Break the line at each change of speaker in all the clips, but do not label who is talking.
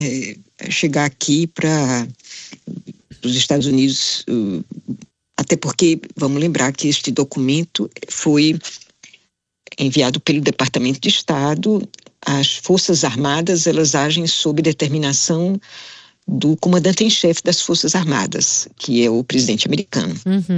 chegar aqui para os Estados Unidos, até porque vamos lembrar que este documento foi enviado pelo Departamento de Estado. As Forças Armadas, elas agem sob determinação do comandante em chefe das Forças Armadas, que é o presidente americano.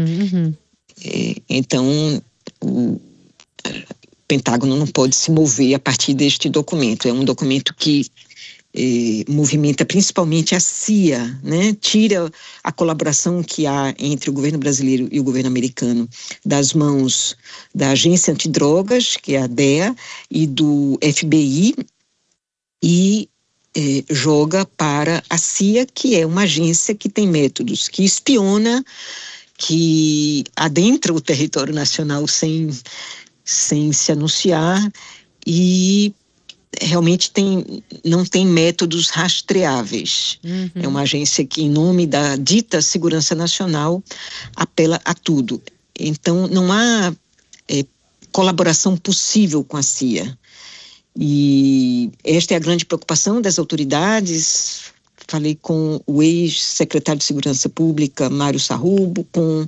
Então, o Pentágono não pode se mover a partir deste documento. É um documento que movimenta principalmente a CIA, né? Tira a colaboração que há entre o governo brasileiro e o governo americano das mãos da Agência Antidrogas, que é a DEA, e do FBI, e joga para a CIA, que é uma agência que tem métodos, que espiona, que adentra o território nacional sem se anunciar e realmente não tem métodos rastreáveis. É uma agência que, em nome da dita segurança nacional, apela a tudo. Então, não há colaboração possível com a CIA. E esta é a grande preocupação das autoridades. Falei com o ex-secretário de Segurança Pública, Mário Sarrubo, com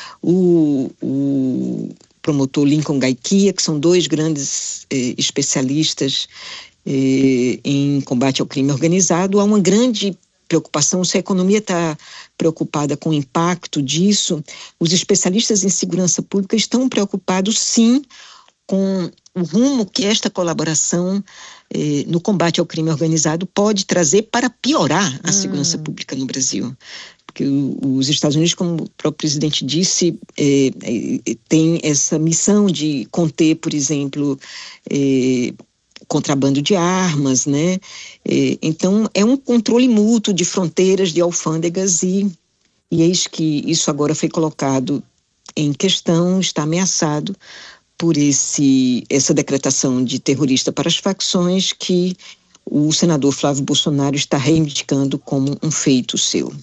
o promotor Lincoln Gaiquia, que são dois grandes especialistas em combate ao crime organizado. Há uma grande preocupação, se a economia está preocupada com o impacto disso, os especialistas em segurança pública estão preocupados, sim, com o rumo que esta colaboração no combate ao crime organizado pode trazer para piorar a segurança pública no Brasil. Porque os Estados Unidos, como o próprio presidente disse, tem essa missão de conter, por exemplo, contrabando de armas, né? Então, é um controle mútuo de fronteiras, de alfândegas, e eis que isso agora foi colocado em questão, está ameaçado por essa decretação de terrorista para as facções que o senador Flávio Bolsonaro está reivindicando como um feito seu.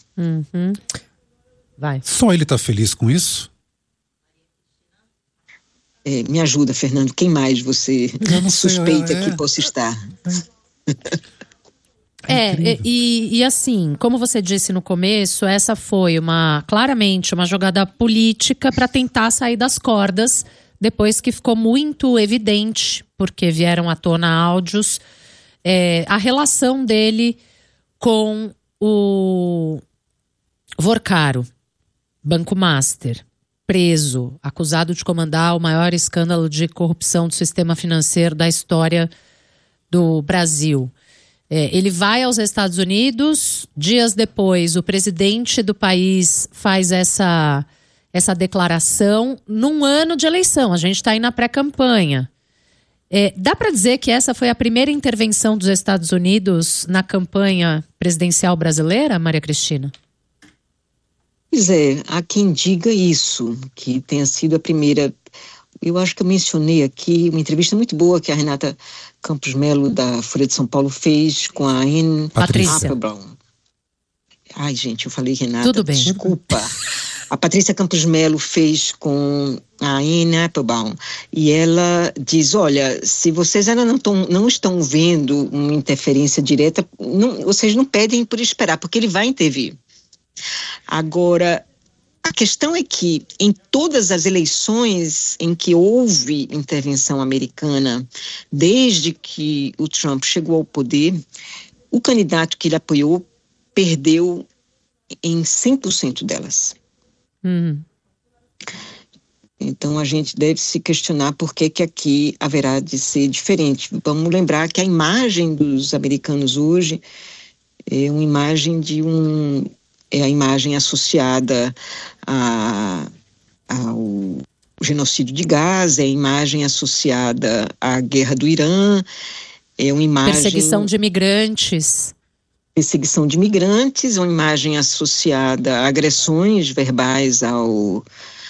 Vai.
Só ele está feliz com isso?
Me ajuda, Fernando. Quem mais você suspeita que possa estar?
E assim, como você disse no começo, essa foi claramente uma jogada política para tentar sair das cordas, depois que ficou muito evidente, porque vieram à tona áudios, a relação dele com o Vorcaro, Banco Master, preso, acusado de comandar o maior escândalo de corrupção do sistema financeiro da história do Brasil. Ele vai aos Estados Unidos, dias depois o presidente do país faz essa declaração num ano de eleição. A gente está aí na pré-campanha. Dá para dizer que essa foi a primeira intervenção dos Estados Unidos na campanha presidencial brasileira, Maria Cristina?
Pois há quem diga isso, que tenha sido a primeira. Eu acho que eu mencionei aqui uma entrevista muito boa que a Renata Campos Melo, da Folha de São Paulo, fez com a Anne Applebaum. Ai, gente, eu falei Renata,
tudo bem.
Desculpa. A Patrícia Campos Melo fez com a Anne Applebaum, e ela diz, olha, se vocês ainda não estão vendo uma interferência direta, vocês não pedem por esperar, porque ele vai intervir. Agora, a questão é que em todas as eleições em que houve intervenção americana, desde que o Trump chegou ao poder, o candidato que ele apoiou perdeu em 100% delas. Então a gente deve se questionar por que aqui haverá de ser diferente. Vamos lembrar que a imagem dos americanos hoje é uma imagem é a imagem associada ao genocídio de Gaza, é a imagem associada à guerra do Irã, é uma imagem...
Perseguição de imigrantes,
uma imagem associada a agressões verbais ao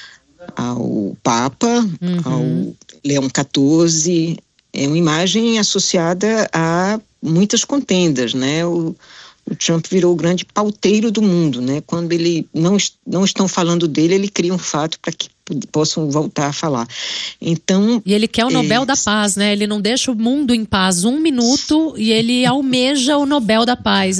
Papa, ao Leão XIV, é uma imagem associada a muitas contendas, né? o Trump virou o grande pauteiro do mundo, né? Quando ele não estão falando dele, ele cria um fato para que possam voltar a falar. Então,
e ele quer o Nobel da Paz, né? Ele não deixa o mundo em paz um minuto e ele almeja o Nobel da Paz.